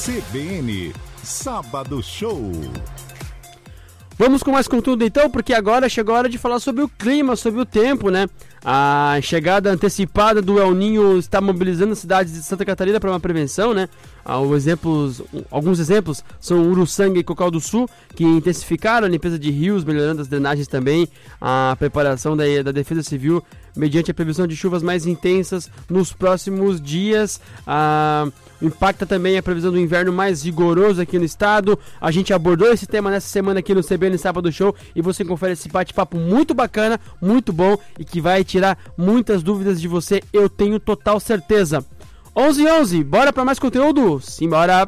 CBN, Sábado Show. Vamos com mais conteúdo então, porque agora chegou a hora de falar sobre o clima, sobre o tempo, né? A chegada antecipada do El Niño está mobilizando as cidades de Santa Catarina para uma prevenção, né? Alguns exemplos são Uruçanga e Cocal do Sul, que intensificaram a limpeza de rios, melhorando as drenagens também, a preparação da Defesa Civil mediante a previsão de chuvas mais intensas nos próximos dias. Impacta também a previsão do inverno mais rigoroso aqui no estado. A gente abordou esse tema nessa semana aqui no CBN Sábado Show e você confere esse bate-papo muito bacana, muito bom e que vai tirar muitas dúvidas de você, eu tenho total certeza. 11h11, bora para mais conteúdo? Simbora!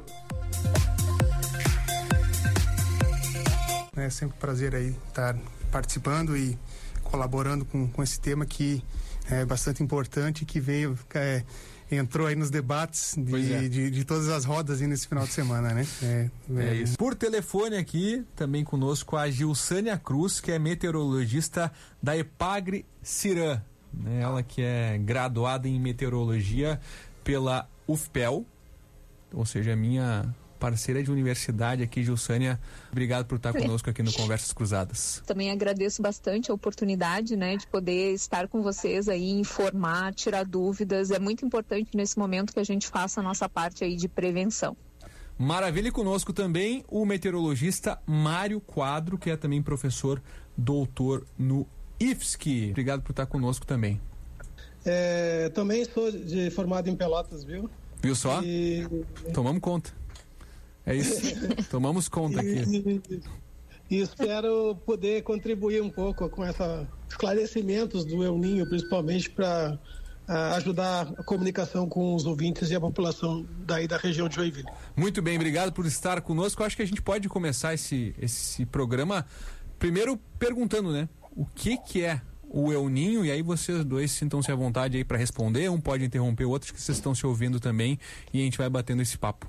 É sempre um prazer aí estar participando e colaborando com esse tema que é bastante importante, que entrou aí nos debates de todas as rodas aí nesse final de semana, né? É isso. Por telefone aqui, também conosco a Gilsânia Cruz, que é meteorologista da EPAGRE Cirã, né? Ela que é graduada em meteorologia pela UFPEL, ou seja, minha parceira de universidade aqui, Gilsânia. Obrigado por estar conosco aqui no Conversas Cruzadas. Também agradeço bastante a oportunidade, né, de poder estar com vocês aí, informar, tirar dúvidas. É muito importante nesse momento que a gente faça a nossa parte aí de prevenção. Maravilha, e conosco também o meteorologista Mário Quadro, que é também professor doutor no IFSC. Obrigado por estar conosco também. Também sou formado em Pelotas, viu? Viu só? Tomamos conta. É isso. Tomamos conta aqui. E espero poder contribuir um pouco com esses esclarecimentos do El Niño, principalmente para ajudar a comunicação com os ouvintes e a população daí da região de Joinville. Muito bem, obrigado por estar conosco. Eu acho que a gente pode começar esse programa primeiro perguntando, né? O que é o El Niño? E aí vocês dois sintam-se à vontade aí para responder. Um pode interromper o outro, que vocês estão se ouvindo também, e a gente vai batendo esse papo.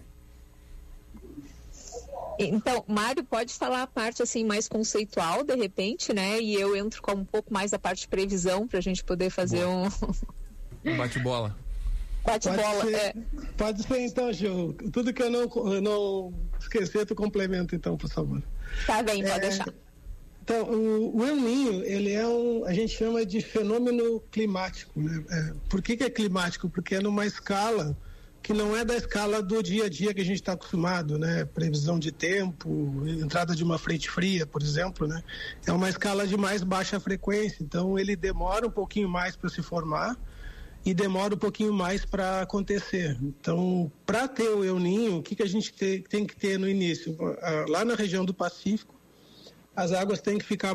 Então, Mário, pode falar a parte assim mais conceitual, de repente, né? E eu entro com um pouco mais da parte de previsão para a gente poder fazer um bate-bola. Pode ser então, Gil. Tudo que eu não esquecer, tu complementa então, por favor. Tá bem, pode deixar. Então, o El Niño, ele a gente chama de fenômeno climático, né? Por que é climático? Porque é numa escala que não é da escala do dia a dia que a gente está acostumado, né? Previsão de tempo, entrada de uma frente fria, por exemplo, né? É uma escala de mais baixa frequência, então ele demora um pouquinho mais para se formar e demora um pouquinho mais para acontecer. Então, para ter o El Niño, o que a gente tem que ter no início? Lá na região do Pacífico, as águas têm que ficar